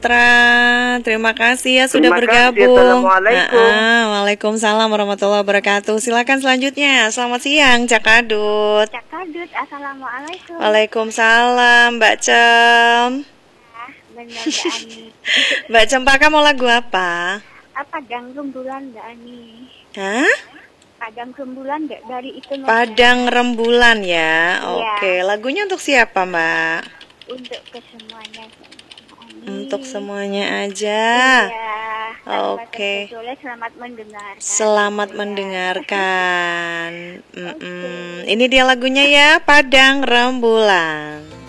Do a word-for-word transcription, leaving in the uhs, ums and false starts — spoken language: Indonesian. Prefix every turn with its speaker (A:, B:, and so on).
A: Tra, terima kasih ya sudah
B: Terima kasih.
A: bergabung.
B: Assalamualaikum.
A: Ah, Waalaikumsalam warahmatullahi wabarakatuh. Silakan selanjutnya. Selamat siang, Cak Kadut.
C: Cak Kadut, assalamualaikum.
A: Waalaikumsalam, Mbak Cem.
C: Ah, benar Mbak Ani.
A: Mbak Cempaka mau lagu apa?
C: Apa Padang Rembulan Mbak Ani?
A: Hah?
C: Padang Rembulan nggak dari itu Mbak?
A: Padang Rembulan ya.
C: Iya.
A: Oke, lagunya untuk siapa, Mbak?
C: Untuk ke semuanya. Mbak Ani.
A: Untuk semuanya aja.
C: Iya.
A: Oke.
C: Soleh, selamat mendengarkan.
A: Selamat
C: Iya.
A: mendengarkan. Mm-mm.
C: Oke.
A: Ini dia lagunya ya, Padang Rembulan.